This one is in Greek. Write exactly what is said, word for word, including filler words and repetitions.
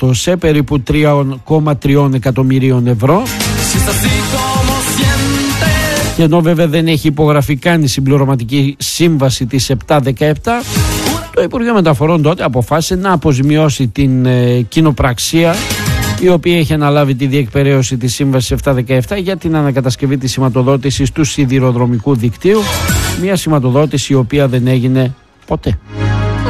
σε περίπου τρία κόμμα τρία εκατομμυρίων ευρώ. Και ενώ βέβαια δεν έχει υπογραφεί καν η συμπληρωματική σύμβαση της επτά δεκαεπτά, το Υπουργείο Μεταφορών τότε αποφάσισε να αποζημιώσει την ε, κοινοπραξία, η οποία έχει αναλάβει τη διεκπεραίωση της σύμβασης επτά δεκαεπτά για την ανακατασκευή της σηματοδότησης του σιδηροδρομικού δικτύου, μια σηματοδότηση η οποία δεν έγινε ποτέ.